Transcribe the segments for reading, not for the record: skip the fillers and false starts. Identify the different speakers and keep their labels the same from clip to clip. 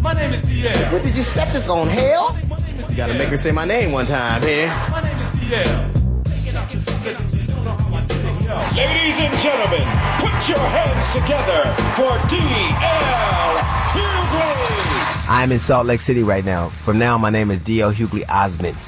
Speaker 1: My name is DL.
Speaker 2: What did you set this on, hell? You gotta make her say my name one time here.
Speaker 1: My name is DL.
Speaker 3: Ladies and gentlemen, put your hands together for D.L. Hughley.
Speaker 2: I'm in Salt Lake City right now. From now on, my name is D.L. Hughley Osmond.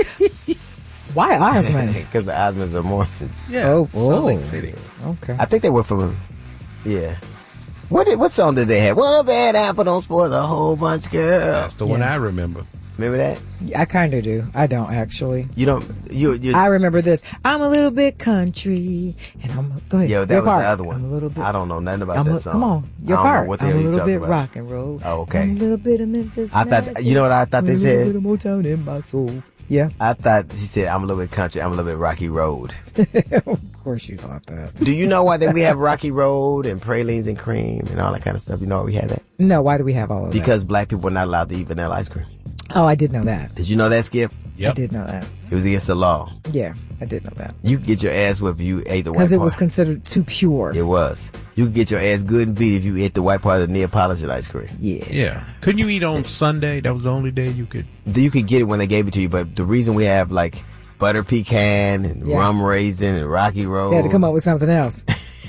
Speaker 4: Why Osmond?
Speaker 2: Because the Osmonds are Mormons.
Speaker 5: Yeah. Salt Lake City.
Speaker 4: Okay.
Speaker 2: I think they were from, yeah. What song did they have? Well, bad apple don't spoil a whole bunch of girls.
Speaker 5: That's the one I remember.
Speaker 2: Remember that?
Speaker 4: I kind of do. I don't actually.
Speaker 2: You don't. You.
Speaker 4: I remember this. I'm a little bit country, and go ahead.
Speaker 2: Yo, that
Speaker 4: your
Speaker 2: was
Speaker 4: part.
Speaker 2: the other one.
Speaker 4: I'm a little bit.
Speaker 2: I don't know nothing about that song.
Speaker 4: Come on, your
Speaker 2: I don't
Speaker 4: part.
Speaker 2: know what the
Speaker 4: I'm
Speaker 2: hell
Speaker 4: a
Speaker 2: you
Speaker 4: little
Speaker 2: talking
Speaker 4: bit
Speaker 2: about.
Speaker 4: rock and roll.
Speaker 2: Oh, okay.
Speaker 4: I'm a little bit of Memphis.
Speaker 2: I thought. You know what I thought they said?
Speaker 4: A little bit of Motown in my soul. Yeah.
Speaker 2: I thought he said, "I'm a little bit country. I'm a little bit Rocky Road."
Speaker 4: Of course, you thought that.
Speaker 2: Do you know why we have Rocky Road and pralines and cream and all that kind of stuff? You know why we had that?
Speaker 4: No, why do we have all of that?
Speaker 2: Because black people were not allowed to eat vanilla ice cream.
Speaker 4: Oh, I did know that.
Speaker 2: Did you know that, Skip?
Speaker 5: Yep.
Speaker 4: I did know that.
Speaker 2: It was against the law.
Speaker 4: Yeah, I did know that.
Speaker 2: You could get your ass whipped if you ate the white part.
Speaker 4: Because it was considered too pure.
Speaker 2: It was. You could get your ass good and beat if you ate the white part of the Neapolitan ice cream.
Speaker 4: Yeah.
Speaker 5: Yeah. Couldn't you eat on Sunday? That was the only day you could.
Speaker 2: You could get it when they gave it to you, but the reason we have like butter pecan and rum raisin and Rocky Road.
Speaker 4: They had to come up with something else.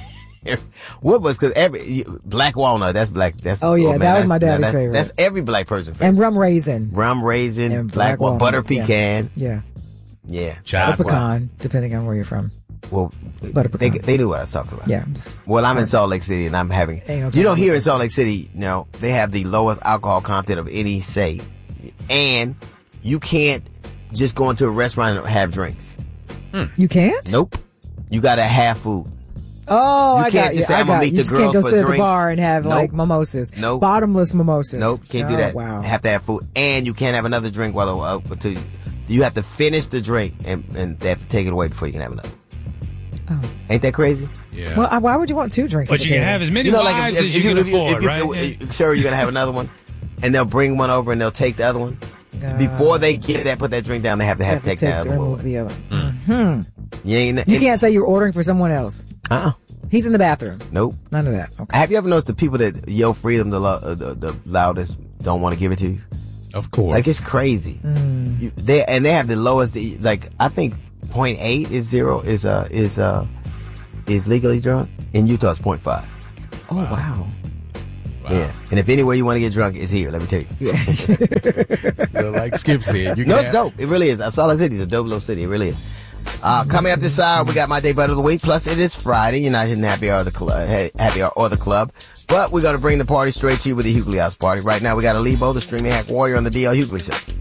Speaker 2: What was, cause black walnut, that's black, that's,
Speaker 4: Oh, yeah, that was my daddy's favorite.
Speaker 2: That's every black person's favorite.
Speaker 4: And rum raisin.
Speaker 2: Rum raisin,
Speaker 4: And
Speaker 2: black walnut, butter pecan.
Speaker 4: Yeah.
Speaker 2: Yeah.
Speaker 5: Child
Speaker 4: Butter pecan, depending on where you're from.
Speaker 2: Well,
Speaker 4: Butter pecan.
Speaker 2: they knew what I was talking about.
Speaker 4: Yeah.
Speaker 2: Well, I'm in Salt Lake City and I'm having, you know, here in Salt Lake City, you know, they have the lowest alcohol content of any state. And you can't just go into a restaurant and have drinks.
Speaker 4: You can't?
Speaker 2: Nope. You gotta have food.
Speaker 4: Oh,
Speaker 2: You
Speaker 4: I
Speaker 2: can't
Speaker 4: got
Speaker 2: just
Speaker 4: you.
Speaker 2: say,
Speaker 4: I
Speaker 2: "I'm gonna
Speaker 4: got
Speaker 2: meet
Speaker 4: you.
Speaker 2: the
Speaker 4: You just can't
Speaker 2: girls
Speaker 4: go
Speaker 2: for
Speaker 4: sit at the
Speaker 2: drinks."
Speaker 4: bar and have like
Speaker 2: Nope.
Speaker 4: mimosas.
Speaker 2: Nope.
Speaker 4: Bottomless mimosas.
Speaker 2: Nope, can't do that.
Speaker 4: Wow.
Speaker 2: Have to have food, and you can't have another drink while you have to finish the drink, and they have to take it away before you can have another.
Speaker 4: Oh.
Speaker 2: Ain't that crazy?
Speaker 5: Yeah.
Speaker 4: Well, why would you want two drinks?
Speaker 6: But
Speaker 4: at
Speaker 6: you
Speaker 4: the
Speaker 6: can
Speaker 4: table?
Speaker 6: have as many
Speaker 2: You know, like
Speaker 6: wives as you can afford, right?
Speaker 2: Sure, you're gonna have another one, and they'll bring one over and they'll take the other one. Before they get that, put that drink down, they have to take the other one.
Speaker 4: Remove the other.
Speaker 2: You
Speaker 4: can't say you're ordering for someone else. He's in the bathroom.
Speaker 2: Nope.
Speaker 4: None of that. Okay.
Speaker 2: Have you ever noticed the people that yell freedom the loudest don't want to give it to you?
Speaker 5: Of course.
Speaker 2: Like, it's crazy. They have the lowest, like, I think 0.8 is legally drunk. In Utah, it's 0.5.
Speaker 4: Oh, wow.
Speaker 2: Yeah. And if anywhere you want to get drunk, it's here. Let me tell you.
Speaker 5: Like Skip said.
Speaker 2: It's dope. It really is. Salt Lake City is a dope little city. It really is. Coming up this hour, we got my day butt of the week. Plus, it is Friday. You're not hitting happy hour or the club. But we're going to bring the party straight to you with the Hughley House Party. Right now, we got Alibo, the streaming hack warrior on the D.L. Hughley Show.